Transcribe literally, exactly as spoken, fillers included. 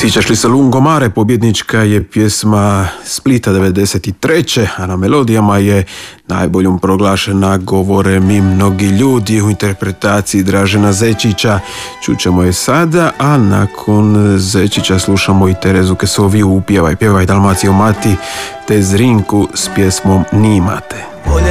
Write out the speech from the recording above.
Sjećaš li se Lungomare? Pobjednička je pjesma Splita devedeset treće a na melodijama je najboljom proglašena Govore mi mnogi ljudi u interpretaciji Dražena Zečića. Čućemo je sada, a nakon Zečića slušamo i Terezu Kesoviju u Pjevaj, pjevaj Dalmacijo mati, te Zrinku s pjesmom Nimate.